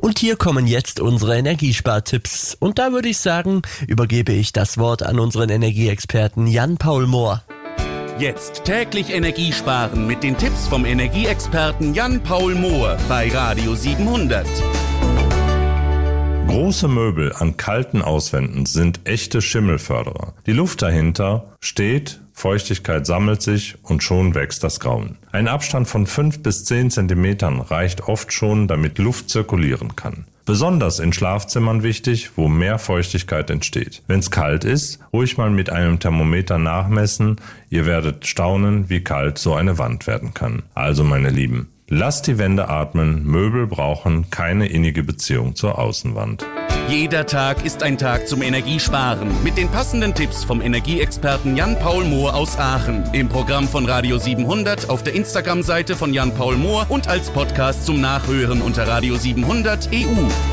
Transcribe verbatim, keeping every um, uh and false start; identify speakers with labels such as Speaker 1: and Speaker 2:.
Speaker 1: Und hier kommen jetzt unsere Energiespartipps. Und da würde ich sagen, übergebe ich das Wort an unseren Energieexperten Jan-Paul Mohr.
Speaker 2: Jetzt täglich Energie sparen mit den Tipps vom Energieexperten Jan-Paul Mohr bei Radio siebenhundert.
Speaker 3: Große Möbel an kalten Auswänden sind echte Schimmelförderer. Die Luft dahinter steht, Feuchtigkeit sammelt sich und schon wächst das Grauen. Ein Abstand von fünf bis zehn Zentimetern reicht oft schon, damit Luft zirkulieren kann. Besonders in Schlafzimmern wichtig, wo mehr Feuchtigkeit entsteht. Wenn es kalt ist, ruhig mal mit einem Thermometer nachmessen. Ihr werdet staunen, wie kalt so eine Wand werden kann. Also meine Lieben, lasst die Wände atmen. Möbel brauchen keine innige Beziehung zur Außenwand.
Speaker 2: Jeder Tag ist ein Tag zum Energiesparen. Mit den passenden Tipps vom Energieexperten Jan-Paul Mohr aus Aachen. Im Programm von Radio siebenhundert, auf der Instagram-Seite von Jan-Paul Mohr und als Podcast zum Nachhören unter Radio siebenhundert E U.